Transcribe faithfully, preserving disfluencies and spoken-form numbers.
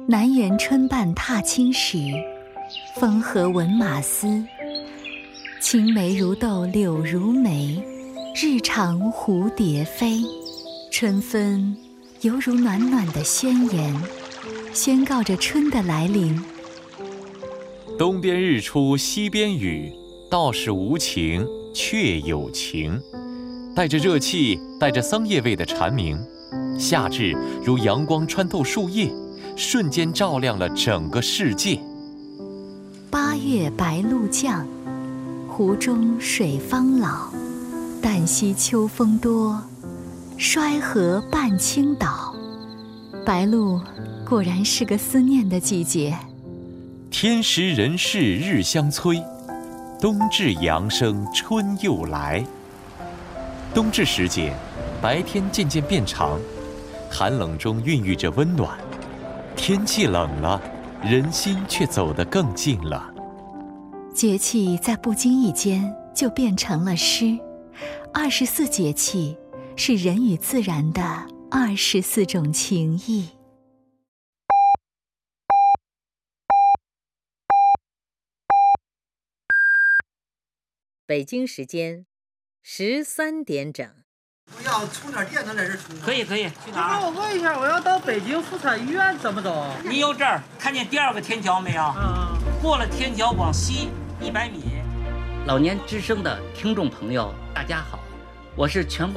南园春半踏青时，风和闻马嘶。青梅如豆柳如眉，日长蝴蝶飞。春分犹如暖暖的宣言，宣告着春的来临。 东边日出西边雨，道是无晴却有晴。带着热气，带着桑叶味的蝉鸣，夏至如阳光穿透树叶，瞬间照亮了整个世界。 八月白露降，湖中水方老。旦夕秋风多，衰荷半倾倒。白露果然是个思念的季节。 天时人事日相催，冬至阳生春又来。冬至时节，白天渐渐变长，寒冷中孕育着温暖。天气冷了，人心却走得更近了。 节气在不经意间就变成了诗。二十四节气是人与自然的二十四种情谊。 北京时间十三点整。 我要充点电能在这充吗？ 可以可以，去哪儿？ 我问一下，我要到北京妇产医院怎么走？ 你由这儿看见第二个天桥没有？ 嗯， 过了天桥往西一百米。 老年之声的听众朋友，大家好，我是全国